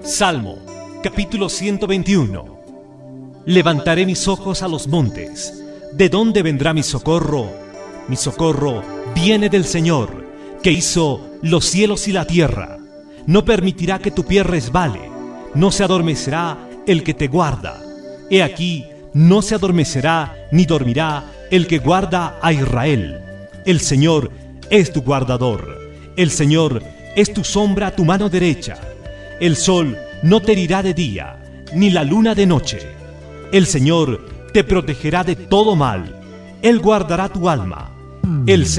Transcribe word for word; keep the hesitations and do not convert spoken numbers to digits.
Salmo, capítulo ciento veintiuno. Levantaré mis ojos a los montes. ¿De dónde vendrá mi socorro? Mi socorro viene del Señor, que hizo los cielos y la tierra. No permitirá que tu pie resbale, no se adormecerá el que te guarda. He aquí, no se adormecerá ni dormirá el que guarda a Israel. El Señor es tu guardador, el Señor es tu sombra a tu mano derecha. El sol no te herirá de día, ni la luna de noche. El Señor te protegerá de todo mal, Él guardará tu alma. El